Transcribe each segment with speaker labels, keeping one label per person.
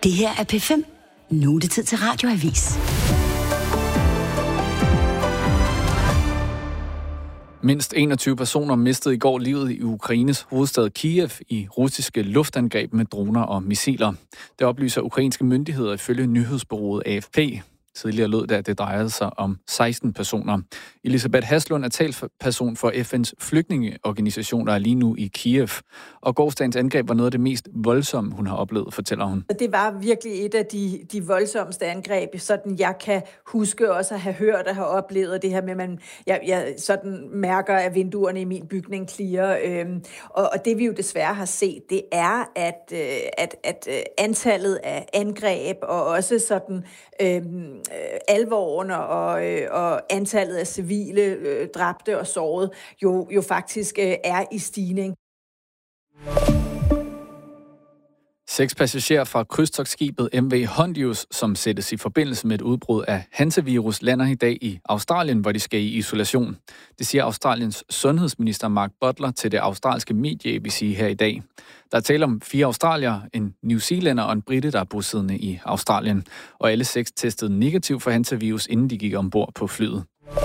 Speaker 1: Det her er P5. Nu er det tid til Radioavis.
Speaker 2: Mindst 21 personer mistede i går livet i Ukraines hovedstad Kiev i russiske luftangreb med droner og missiler. Det oplyser ukrainske myndigheder ifølge nyhedsbureauet AFP. Tidligere lød det, at det drejede sig om 16 personer. Elisabeth Haslund er talsperson for FN's flygtningeorganisation, der er lige nu i Kiev. Og gårsdagens angreb var noget af det mest voldsomme, hun har oplevet, fortæller hun.
Speaker 3: Det var virkelig et af de voldsomste angreb, sådan jeg kan huske også at have hørt og have oplevet det her med, at jeg sådan mærker, at vinduerne i min bygning klirrer. Og det vi jo desværre har set, det er, at antallet af angreb og også sådan alvoren og antallet af civile dræbte og såret jo faktisk er i stigning.
Speaker 2: 6 passagerer fra krydstogtskibet MV Hondius, som sættes i forbindelse med et udbrud af hansevirus, lander i dag i Australien, hvor de skal i isolation. Det siger Australiens sundhedsminister Mark Butler til det australske medie ABC her i dag. Der er tale om 4 australiere, en New Zealander og en brite, der er bosiddende i Australien. Og alle 6 testede negativ for hansevirus, inden de gik ombord på flyet.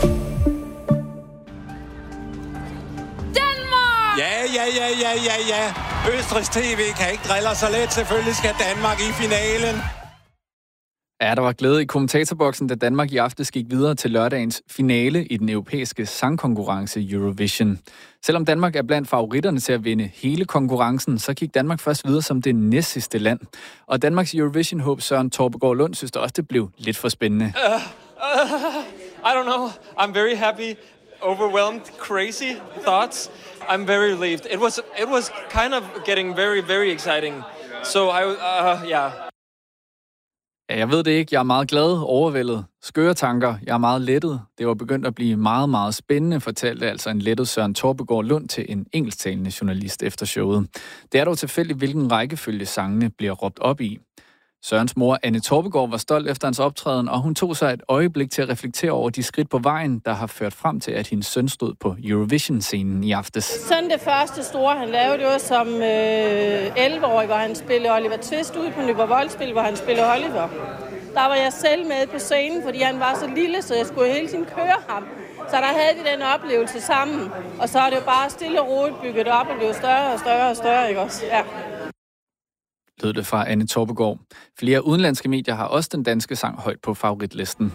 Speaker 4: Ja. Østrigs TV kan ikke drille så let. Selvfølgelig skal Danmark i finalen.
Speaker 2: Ja, der var glæde i kommentatorboksen, da Danmark i aftes gik videre til lørdagens finale i den europæiske sangkonkurrence Eurovision. Selvom Danmark er blandt favoritterne til at vinde hele konkurrencen, så gik Danmark først videre som det næstsidste land. Og Danmarks Eurovision-håb Søren Torpegaard Lund synes også, det blev lidt for spændende.
Speaker 5: I don't know. I'm very happy. Overwhelmed, crazy thoughts. I'm very relieved. It was kind of getting very, very exciting. So yeah.
Speaker 2: Ja, jeg ved det ikke. Jeg er meget glad, overvældet, skøre tanker. Jeg er meget lettet. Det var begyndt at blive meget, meget spændende, fortalte altså en lettet Søren Torpegaard Lund til en engelsktalende journalist efter showet. Det er dog tilfældigt, hvilken rækkefølge sangene bliver råbt op i. Sørens mor, Anne Torpegaard, var stolt efter hans optræden, og hun tog sig et øjeblik til at reflektere over de skridt på vejen, der har ført frem til, at hendes søn stod på Eurovision-scenen i aftes.
Speaker 6: Sådan det første store, han lavede, det var som 11-årig, hvor han spillede Oliver Twist ude på Nyborg-Voldspil, hvor han spillede Oliver. Der var jeg selv med på scenen, fordi han var så lille, så jeg skulle hele tiden køre ham. Så der havde de den oplevelse sammen, og så er det jo bare stille og roligt bygget op, og blev større og større og større, ikke også? Ja.
Speaker 2: Lød det fra Anne Torpegaard. Flere udenlandske medier har også den danske sang højt på favoritlisten.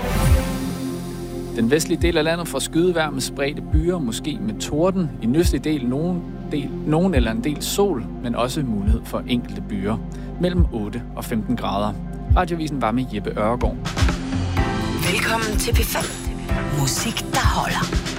Speaker 2: Den vestlige del af landet får skydevejr med spredte byer, måske med torden. I den østlige del nogen eller en del sol, men også mulighed for enkelte byer. Mellem 8 og 15 grader. Radioavisen var med Jeppe Øregaard.
Speaker 1: Velkommen til P5. Musik, der holder.